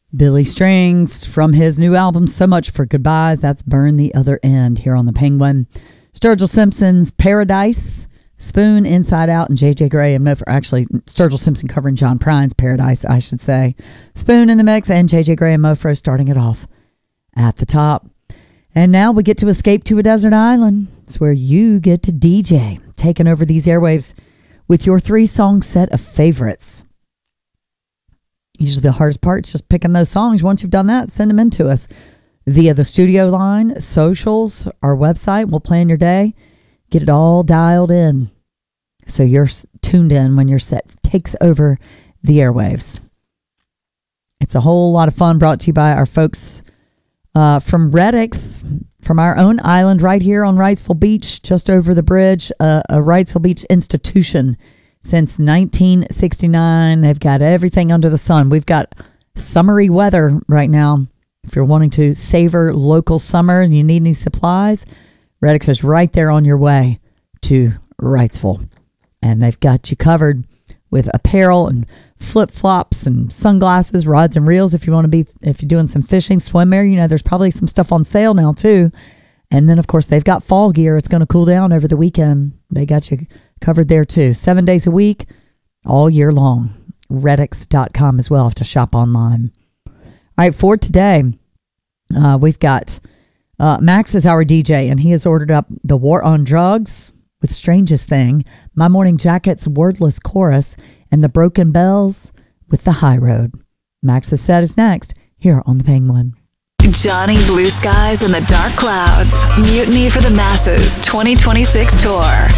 Billy Strings from his new album, So Much for Goodbyes. That's Burn the Other End here on the Penguin. Sturgill Simpson's Paradise, Spoon, Inside Out, and J.J. Graham. And Mofro, actually, Sturgill Simpson covering John Prine's Paradise, I should say. Spoon in the mix, and J.J. Graham Mofro starting it off at the top. And now we get to Escape to a Desert Island. It's where you get to DJ, taking over these airwaves with your 3-song set of favorites. Usually the hardest part is just picking those songs. Once you've done that, send them in to us via the studio line, socials, our website. We'll plan your day, get it all dialed in so you're tuned in when your set takes over the airwaves. It's a whole lot of fun, brought to you by our folks from Reddix, from our own island right here on Wrightsville Beach, just over the bridge, a Wrightsville Beach institution. Since 1969, they've got everything under the sun. We've got summery weather right now. If you're wanting to savor local summer and you need any supplies, Reddix is right there on your way to Wrightsville. And they've got you covered with apparel and flip-flops and sunglasses, rods and reels if you're doing some fishing, swimwear. There's probably some stuff on sale now too. And then, of course, they've got fall gear. It's going to cool down over the weekend. They got you covered there, too. 7 days a week, all year long. Reddix.com as well to shop online. All right, for today, we've got Max is our DJ, and he has ordered up The War on Drugs with Strangest Thing, My Morning Jacket's Wordless Chorus, and The Broken Bells with The High Road. Max's set is next here on The Penguin. Johnny Blue Skies and the Dark Clouds. Mutiny for the Masses 2026 tour.